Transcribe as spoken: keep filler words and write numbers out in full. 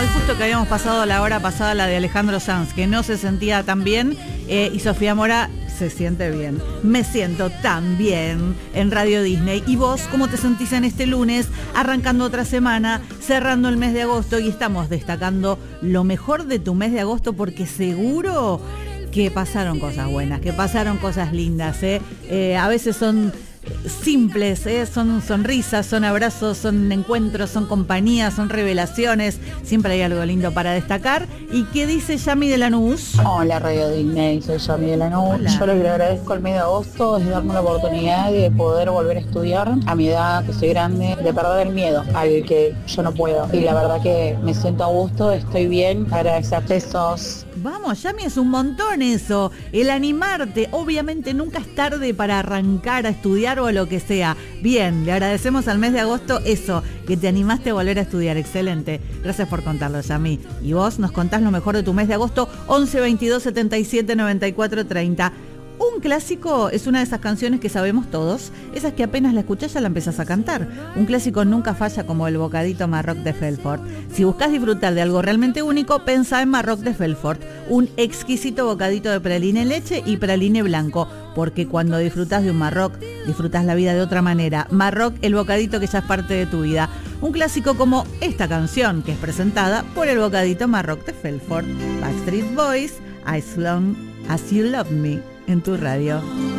justo que habíamos pasado la hora pasada, la de Alejandro Sanz, que no se sentía tan bien, eh, y Sofía Mora se siente bien. Me siento tan bien en Radio Disney. ¿Y vos cómo te sentís en este lunes, arrancando otra semana, cerrando el mes de agosto? Y estamos destacando lo mejor de tu mes de agosto, porque seguro que pasaron cosas buenas, que pasaron cosas lindas, ¿eh? Eh, a veces son simples, ¿eh? Son sonrisas, son abrazos, son encuentros, son compañías, son revelaciones. Siempre hay algo lindo para destacar. ¿Y qué dice Yami de Lanús? Hola Radio Disney, soy Yami de Lanús. Hola. Yo lo que le agradezco al mes de agosto es darme la oportunidad de poder volver a estudiar a mi edad, que soy grande, de perder el miedo al que yo no puedo. Y la verdad que me siento a gusto, estoy bien, agradecer besos. Vamos, Yami, es un montón eso, el animarte. Obviamente nunca es tarde para arrancar a estudiar o a lo que sea. Bien, le agradecemos al mes de agosto eso, que te animaste a volver a estudiar. Excelente, gracias por contarlo, Yami. Y vos nos contás lo mejor de tu mes de agosto, once veintidós setenta y siete noventa y cuatro treinta. Un clásico es una de esas canciones que sabemos todos, esas que apenas la escuchás ya la empezás a cantar. Un clásico nunca falla, como el bocadito Marroc de Belfort. Si buscas disfrutar de algo realmente único, pensá en Marroc de Belfort, un exquisito bocadito de praline en leche y praline blanco, porque cuando disfrutás de un Marroc, disfrutás la vida de otra manera. Marroc, el bocadito que ya es parte de tu vida. Un clásico como esta canción, que es presentada por el bocadito Marroc de Belfort. Backstreet Boys, As Long As You Love Me, en tu radio.